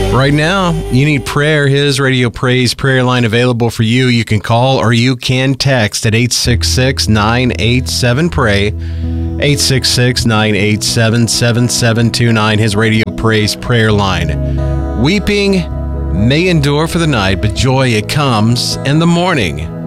Right now, you need prayer. His Radio Praise prayer line available for you. You can call or you can text at 866-987-PRAY, 866-987-7729, his Radio Praise prayer line. Weeping may endure for the night, but joy, it comes in the morning.